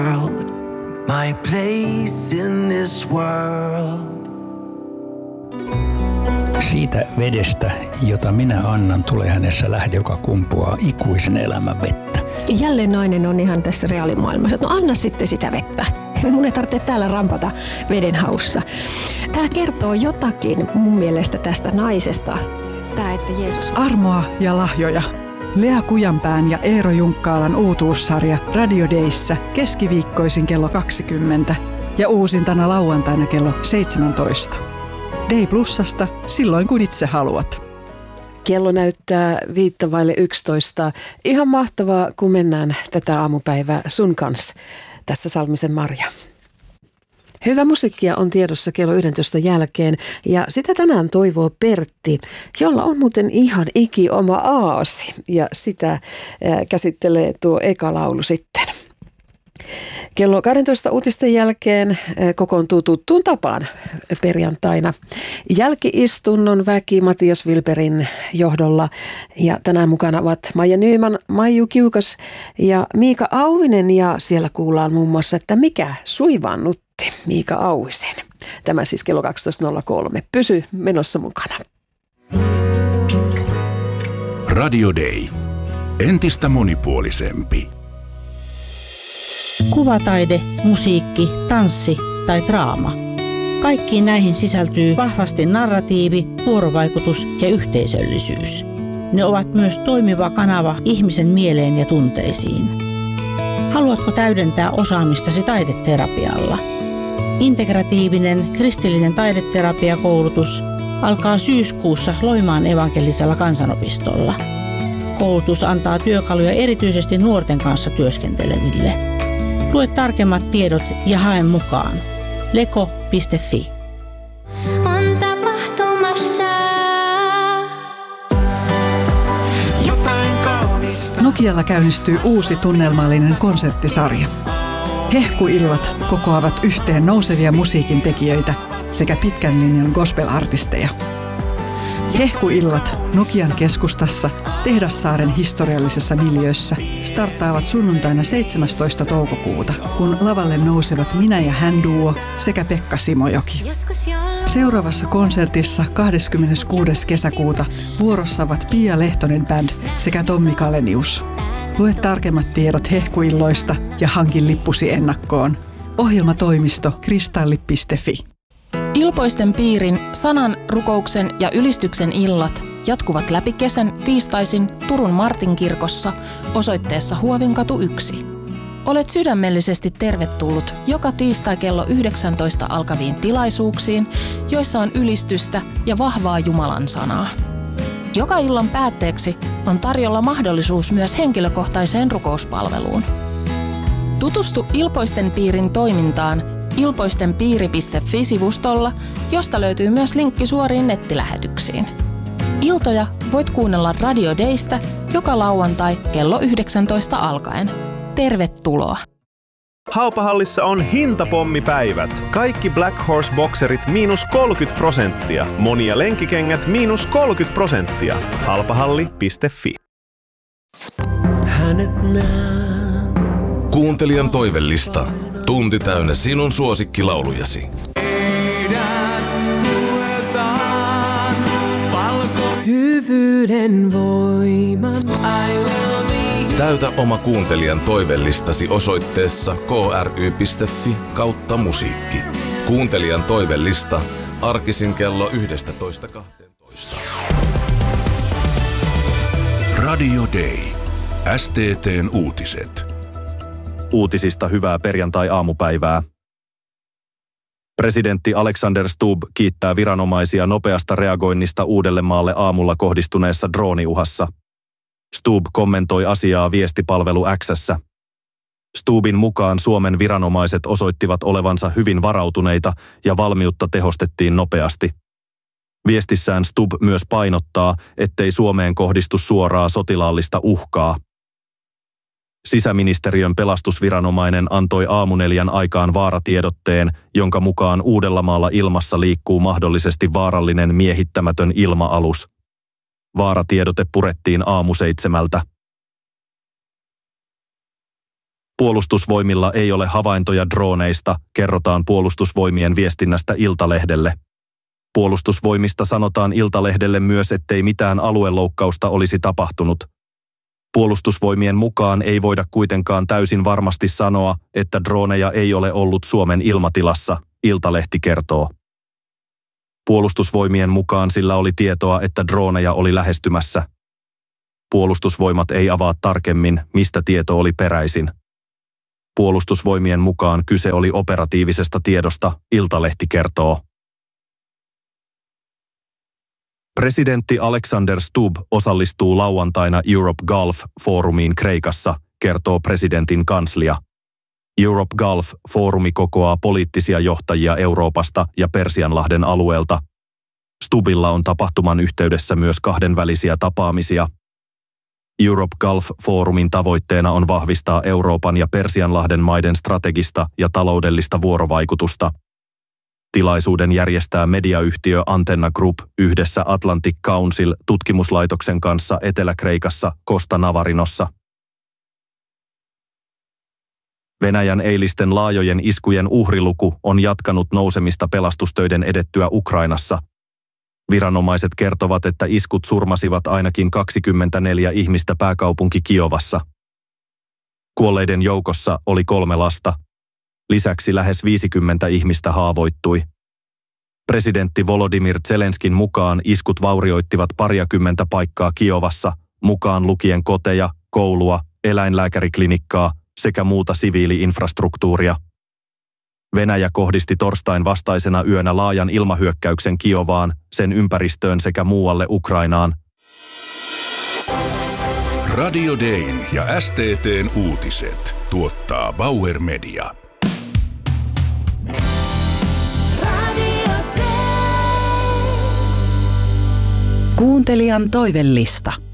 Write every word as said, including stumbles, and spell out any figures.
My place in this world. Siitä vedestä, jota minä annan, tulee hänessä lähde, joka kumpuaa ikuisen elämän vettä. Jälleen nainen on ihan tässä reaalimaailmassa, että no anna sitten sitä vettä. Mun ei tarvitse täällä rampata veden haussa. Tämä kertoo jotakin mun mielestä tästä naisesta. Tämä, että Jeesus... Armoa ja lahjoja. Lea Kujanpään ja Eero Junkkaalan uutuussarja Radio Dayssä keskiviikkoisin kello kaksikymmentä ja uusintana lauantaina kello seitsemäntoista. Day Plusasta silloin kun itse haluat. Kello näyttää viittä vaille yksitoista. Ihan mahtavaa, kun mennään tätä aamupäivää sun kanssa. Tässä Salmisen Marja. Hyvä musiikkia on tiedossa kello yhdentoista jälkeen ja sitä tänään toivoo Pertti, jolla on muuten ihan iki oma aasi ja sitä käsittelee tuo eka laulu sitten. Kello kaksitoista uutisten jälkeen kokoontuu tuttuun tapaan perjantaina jälkiistunnon väki Matias Wilberin johdolla. Ja tänään mukana ovat Maija Nyman, Maiju Kiukas ja Miika Auvinen. Ja siellä kuullaan muun muassa, että mikä suivaannutti Miika Auvisen. Tämä siis kello kaksitoista nolla kolme. Pysy menossa mukana. Radio Day. Entistä monipuolisempi. Kuvataide, musiikki, tanssi tai draama. Kaikkiin näihin sisältyy vahvasti narratiivi, vuorovaikutus ja yhteisöllisyys. Ne ovat myös toimiva kanava ihmisen mieleen ja tunteisiin. Haluatko täydentää osaamistasi taideterapialla? Integratiivinen kristillinen taideterapiakoulutus alkaa syyskuussa Loimaan evankelisella kansanopistolla. Koulutus antaa työkaluja erityisesti nuorten kanssa työskenteleville. Lue tarkemmat tiedot ja hae mukaan. leko piste fi. On tapahtumassa jotain kaunista. Nokialla käynnistyy uusi tunnelmallinen konserttisarja. Hehkuillat kokoavat yhteen nousevia musiikin tekijöitä sekä pitkän linjan gospel-artisteja. Hehkuillat Nokian keskustassa Tehdassaaren historiallisessa miljöössä starttaavat sunnuntaina seitsemästoista toukokuuta, kun lavalle nousevat Minä ja hän duo sekä Pekka Simojoki. Seuraavassa konsertissa kahdeskymmeneskuudes kesäkuuta vuorossa ovat Pia Lehtonen Band sekä Tommi Kalenius. Lue tarkemmat tiedot hehkuilloista ja hankin lippusi ennakkoon. Ohjelmatoimisto kristalli piste fi. Ilpoisten piirin, sanan, rukouksen ja ylistyksen illat jatkuvat läpi kesän tiistaisin Turun Martinkirkossa osoitteessa Huovinkatu yksi. Olet sydämellisesti tervetullut joka tiistai kello yhdeksäntoista alkaviin tilaisuuksiin, joissa on ylistystä ja vahvaa Jumalan sanaa. Joka illan päätteeksi on tarjolla mahdollisuus myös henkilökohtaiseen rukouspalveluun. Tutustu Ilpoisten piirin toimintaan ilpoistenpiiri piste fi-sivustolla, josta löytyy myös linkki suoriin nettilähetyksiin. Iltoja voit kuunnella Radio Daystä joka lauantai kello yhdeksäntoista alkaen. Tervetuloa! Haupahallissa on hintapommipäivät. Kaikki Black Horse bokserit miinus kolmekymmentä prosenttia. Monia lenkikengät miinus kolmekymmentä prosenttia. halpahalli piste fi. Kuuntelijan toivellista. Tunti täynnä sinun suosikkilaulujasi. Hyvyyden voiman. Täytä oma kuuntelijan toivellistasi osoitteessa k r y piste fi kautta musiikki. Kuuntelijan toivellista arkisin kello yksitoista kaksitoista. Radio Day. S T T:n uutiset. Uutisista hyvää perjantai-aamupäivää. Presidentti Alexander Stubb kiittää viranomaisia nopeasta reagoinnista Uudellemaalle aamulla kohdistuneessa drooniuhassa. Stubb kommentoi asiaa viestipalvelu X:ssä. Stubbin mukaan Suomen viranomaiset osoittivat olevansa hyvin varautuneita ja valmiutta tehostettiin nopeasti. Viestissään Stubb myös painottaa, ettei Suomeen kohdistu suoraa sotilaallista uhkaa. Sisäministeriön pelastusviranomainen antoi aamuneljän aikaan vaaratiedotteen, jonka mukaan Uudellamaalla ilmassa liikkuu mahdollisesti vaarallinen miehittämätön ilma-alus. Vaaratiedote purettiin aamu seitsemältä. Puolustusvoimilla ei ole havaintoja droneista, kerrotaan Puolustusvoimien viestinnästä Iltalehdelle. Puolustusvoimista sanotaan Iltalehdelle myös, ettei mitään alueloukkausta olisi tapahtunut. Puolustusvoimien mukaan ei voida kuitenkaan täysin varmasti sanoa, että droneja ei ole ollut Suomen ilmatilassa, Iltalehti kertoo. Puolustusvoimien mukaan sillä oli tietoa, että droneja oli lähestymässä. Puolustusvoimat ei avaa tarkemmin, mistä tieto oli peräisin. Puolustusvoimien mukaan kyse oli operatiivisesta tiedosta, Iltalehti kertoo. Presidentti Alexander Stubb osallistuu lauantaina Europe Gulf-foorumiin Kreikassa, kertoo presidentin kanslia. Europe Gulf-foorumi kokoaa poliittisia johtajia Euroopasta ja Persianlahden alueelta. Stubbilla on tapahtuman yhteydessä myös kahdenvälisiä tapaamisia. Europe Gulf-foorumin tavoitteena on vahvistaa Euroopan ja Persianlahden maiden strategista ja taloudellista vuorovaikutusta. Tilaisuuden järjestää mediayhtiö Antenna Group yhdessä Atlantic Council-tutkimuslaitoksen kanssa Etelä-Kreikassa Costa Navarinossa. Venäjän eilisten laajojen iskujen uhriluku on jatkanut nousemista pelastustöiden edettyä Ukrainassa. Viranomaiset kertovat, että iskut surmasivat ainakin kaksikymmentäneljä ihmistä pääkaupunki Kiovassa. Kuolleiden joukossa oli kolme lasta. Lisäksi lähes viisikymmentä ihmistä haavoittui. Presidentti Volodymyr Zelenskin mukaan iskut vaurioittivat pariakymmentä paikkaa Kiovassa, mukaan lukien koteja, koulua, eläinlääkäriklinikkaa sekä muuta siviili-infrastruktuuria. Venäjä kohdisti torstain vastaisena yönä laajan ilmahyökkäyksen Kiovaan, sen ympäristöön sekä muualle Ukrainaan. Radio Dayn ja S T T:n uutiset tuottaa Bauer Media. Kuuntelijan toivellista.